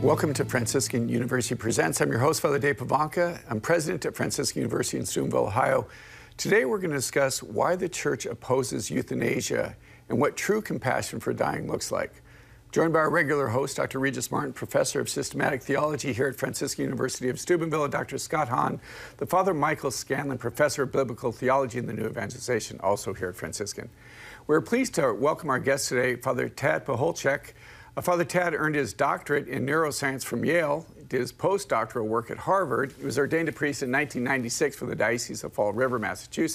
Welcome to Franciscan University Presents. I'm your host, Father Dave Pivonka. I'm president at Franciscan University in Steubenville, Ohio. Today we're going to discuss why the church opposes euthanasia and what true compassion for dying looks like. Joined by our regular host, Dr. Regis Martin, professor of systematic theology here at Franciscan University of Steubenville, and Dr. Scott Hahn, the Father Michael Scanlon, professor of biblical theology and the New Evangelization, also here at Franciscan. We're pleased to welcome our guest today, Father Tad Pacholczyk. Father Tad earned his doctorate in neuroscience from Yale, did his postdoctoral work at Harvard. He was ordained a priest in 1996 for the Diocese of Fall River, Massachusetts.